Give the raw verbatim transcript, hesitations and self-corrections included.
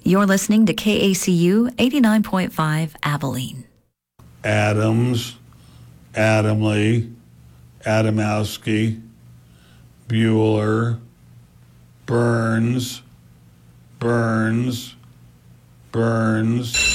You're listening to K A C U eighty-nine point five Abilene. Adams, Adamley, Adamowski, Bueller, Burns, Burns, Burns.